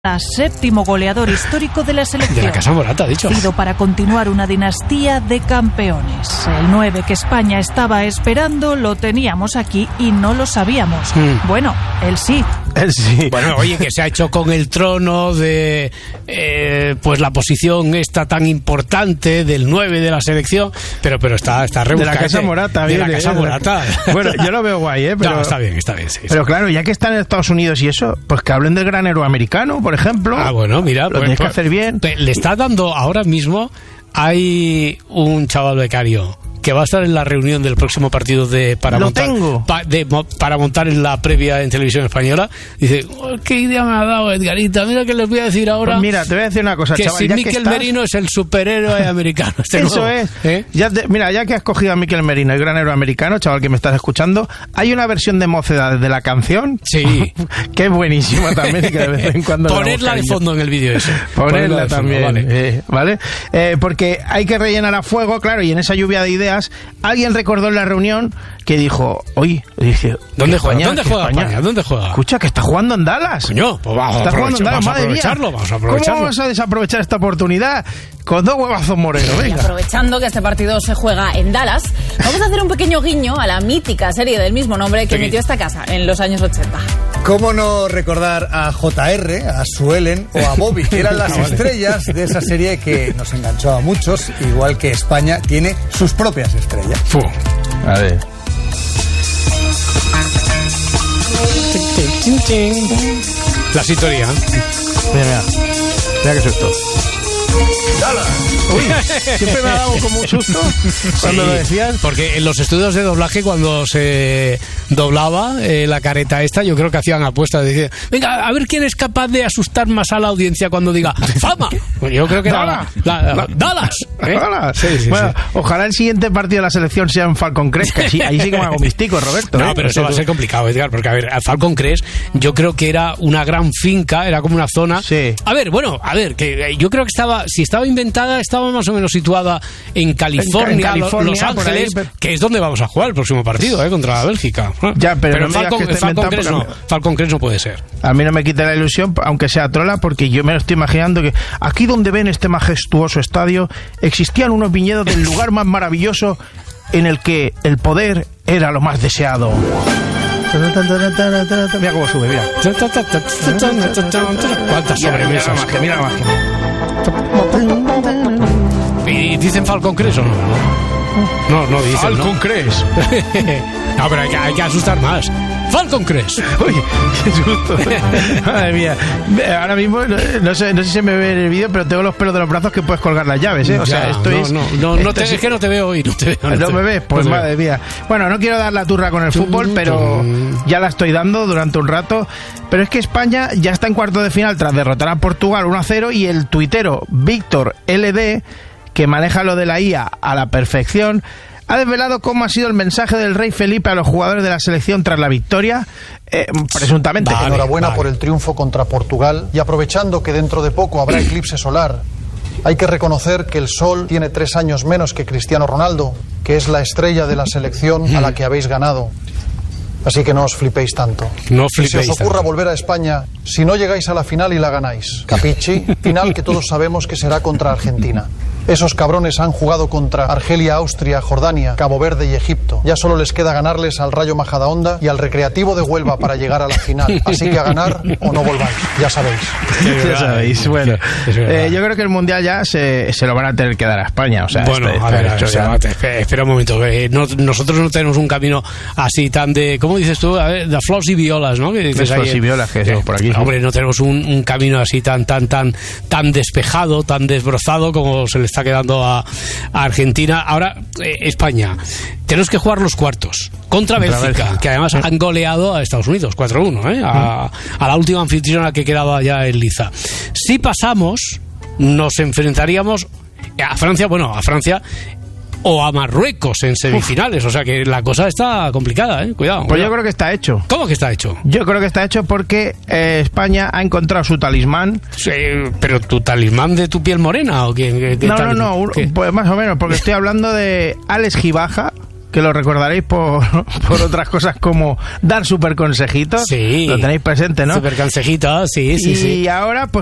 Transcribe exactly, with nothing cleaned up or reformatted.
Séptimo goleador histórico de la selección. De la Casa Morata, dicho. Pido para continuar una dinastía de campeones. El nueve que España estaba esperando lo teníamos aquí y no lo sabíamos. Mm. Bueno, él sí. Él sí. Bueno, oye, que se ha hecho con el trono de eh, pues la posición esta tan importante del nueve de la selección, pero pero está está rebuscado. De la Casa Morata, de bien, la Casa eh, Morata. Bueno, yo lo veo guay, ¿eh? Pero no, está bien, está bien, sí. Pero sí. claro, ya que están en Estados Unidos y eso, pues que hablen del gran héroe americano, por ejemplo. Ah, bueno, mira, lo pues, tienes pues, que hacer bien. Le está dando ahora mismo, hay un chaval becario que va a estar en la reunión del próximo partido de para lo montar tengo. Pa, de, para montar en la previa en Televisión Española. Dice, oh, qué idea me ha dado Edgarita, mira que les voy a decir ahora. Pues mira, te voy a decir una cosa, que chaval, si ya Mikel que estás... Merino es el superhéroe americano. Este Eso nuevo, es. ¿eh? Ya te, mira, ya que has cogido a Mikel Merino, el gran héroe americano, chaval, que me estás escuchando, hay una versión de Mocedades de la canción. Sí. Que es buenísima también, que de vez en cuando ponerla de fondo en el vídeo ese. Ponerla también, fondo, vale. Eh, ¿vale? Eh, porque hay que rellenar a fuego, claro, y en esa lluvia de ideas, alguien recordó en la reunión que dijo, oye, dije, ¿dónde juega? España, ¿Dónde juega España? España? ¿Dónde juega? Escucha, que está jugando en Dallas. Coño, pues vamos, está jugando en Dallas, vamos a madre aprovecharlo, mía. vamos a aprovecharlo. ¿Cómo vamos a desaprovechar esta oportunidad? Con dos huevazos morenos, venga. Y aprovechando que este partido se juega en Dallas, vamos a hacer un pequeño guiño a la mítica serie del mismo nombre que sí. emitió esta casa en los años ochenta. ¿Cómo no recordar a J R, a Suelen o a Bobby, que eran las estrellas de esa serie que nos enganchó a muchos, igual que España tiene sus propias estrellas? Fu. A ver. La sintonía. Mira, mira. Mira qué susto. Uy, siempre me ha dado como un susto cuando sí, lo decías. Porque en los estudios de doblaje, cuando se doblaba eh, la careta esta, yo creo que hacían apuestas. Decían, venga, a ver quién es capaz de asustar más a la audiencia cuando diga ¡Fama! Pues yo creo que era la, la, la, ¡Dallas! ¿eh? Dallas. Sí, sí, bueno, sí. Ojalá el siguiente partido de la selección sea en Falcon Crest, que sí, ahí sí que me hago mistico, Roberto. No, ¿eh? pero eso va a ser complicado, Edgar, porque a ver, Falcon Crest yo creo que era una gran finca, era como una zona. Sí. A ver, bueno, a ver, que yo creo que estaba, si estaba inventada, estaba más o menos situada en California, en California Los Ángeles, ahí, pero... que es donde vamos a jugar el próximo partido, ¿eh? Contra la Bélgica. Ya, pero, pero no Falcon, que Falcon, Crest no, porque... Falcon Crest no puede ser. A mí no me quita la ilusión, aunque sea trola, porque yo me lo estoy imaginando que aquí donde ven este majestuoso estadio existían unos viñedos del lugar más maravilloso en el que el poder era lo más deseado. Mira cómo sube, mira. ¿Cuántas sobremesas? Mira la magia, mira la magia. ¿Y dicen Falcon Crest o no? No, no dicen, Falcon ¿no? Crest. No, pero hay que, hay que asustar más. Falcon Crest. Uy, qué susto. Madre mía. Ahora mismo, no, no sé, no sé si se me ve en el vídeo, pero tengo los pelos de los brazos que puedes colgar las llaves, ¿eh? O ya, sea, esto no, es... no, no, no te, es, es que no te veo hoy, no te veo. ¿No, no te, me ves? Pues no madre mía. Bueno, no quiero dar la turra con el fútbol, pero ya la estoy dando durante un rato. Pero es que España ya está en cuarto de final tras derrotar a Portugal uno a cero y el tuitero Víctor L D, que maneja lo de la I A a la perfección, ha desvelado cómo ha sido el mensaje del rey Felipe a los jugadores de la selección tras la victoria, eh, presuntamente. Vale, Enhorabuena vale. por el triunfo contra Portugal y aprovechando que dentro de poco habrá eclipse solar, hay que reconocer que el Sol tiene tres años menos que Cristiano Ronaldo, que es la estrella de la selección a la que habéis ganado. Así que no os flipéis tanto. No Si flipéis os ocurra tanto. volver a España, si no llegáis a la final y la ganáis, capichi, final que todos sabemos que será contra Argentina. Esos cabrones han jugado contra Argelia, Austria, Jordania, Cabo Verde y Egipto. Ya solo les queda ganarles al Rayo Majadahonda y al Recreativo de Huelva para llegar a la final. Así que a ganar o no volváis, ya sabéis. Ya sabéis, bueno. Es verdad. Eh, yo creo que el Mundial ya se, se lo van a tener que dar a España. O sea, Bueno, este- a ver, este- o sea, espera, espera un momento. Eh, no, nosotros no tenemos un camino así tan de... ¿Cómo dices tú? A ver, de flors y violas, ¿no? Que dices De flors ahí, y violas, que decimos por aquí, sí. Hombre, no tenemos un, un camino así tan, tan, tan, tan despejado, tan desbrozado como se le está quedando a, a Argentina. Ahora, eh, España. Tenemos que jugar los cuartos contra, Contra Bélgica, Bélgica, que además han goleado a Estados Unidos cuatro uno, ¿eh? A, a la última anfitriona que quedaba ya en liza. Si pasamos, nos enfrentaríamos a Francia, bueno, a Francia o a Marruecos en semifinales. Uf. O sea que la cosa está complicada, ¿eh? Cuidado. Pues cuidado. yo creo que está hecho. ¿Cómo que está hecho? Yo creo que está hecho porque eh, España ha encontrado su talismán. Sí, pero tu talismán de tu piel morena o qué? qué No, no, talismán? no, un- ¿Qué? pues más o menos, porque estoy hablando de Alex Gibaja, que lo recordaréis por, por otras cosas como dar super consejitos. Sí. Lo tenéis presente, ¿no? Super consejitos, sí, sí, y sí. ahora, pues